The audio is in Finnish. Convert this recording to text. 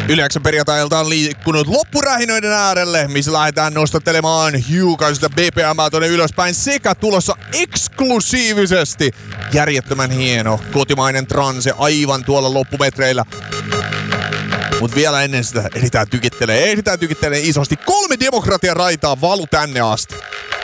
Yle-X:n perjantai-ilta on liikkunut loppurähinöiden äärelle, missä lähdetään nostattelemaan hiukan sitä BPM:ää tuonne ylöspäin sekä tulossa eksklusiivisesti järjettömän hieno kotimainen transe aivan tuolla loppumetreillä. Mut vielä ennen sitä ehditään tykittelee isosti. 3 demokratian raitaa valu tänne asti.